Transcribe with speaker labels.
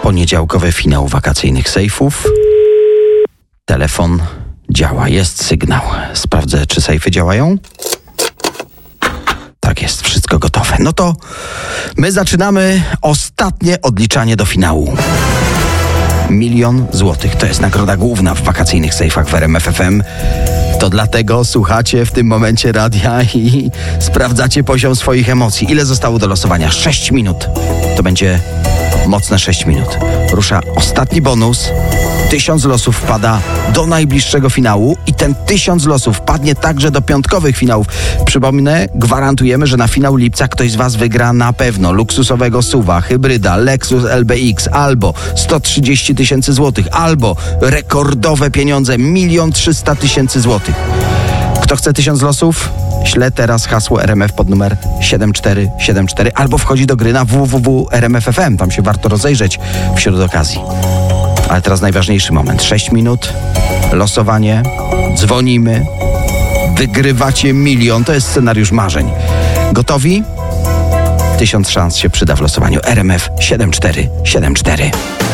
Speaker 1: Poniedziałkowy finał wakacyjnych sejfów. Telefon działa, jest sygnał. Sprawdzę, czy sejfy działają. Tak jest, wszystko gotowe. No to my zaczynamy ostatnie odliczanie do finału. 1 000 000 złotych to jest nagroda główna w wakacyjnych sejfach w RMF FM. To dlatego słuchacie w tym momencie radia i sprawdzacie poziom swoich emocji. Ile zostało do losowania? 6 minut. To będzie mocne 6 minut. Rusza ostatni bonus. 1000 losów wpada do najbliższego finału i ten 1000 losów wpadnie także do piątkowych finałów. Przypomnę, gwarantujemy, że na finał lipca ktoś z was wygra na pewno luksusowego SUV-a, hybryda, Lexus LBX albo 130 000 złotych, albo rekordowe pieniądze 1 300 000 złotych. Kto chce 1000 losów? Śle teraz hasło RMF pod numer 7474 albo wchodzi do gry na www.rmf.fm. Tam się warto rozejrzeć wśród okazji. Ale teraz najważniejszy moment. 6 minut, losowanie, dzwonimy, wygrywacie 1 000 000. To jest scenariusz marzeń. Gotowi? 1000 szans się przyda w losowaniu. RMF 7474.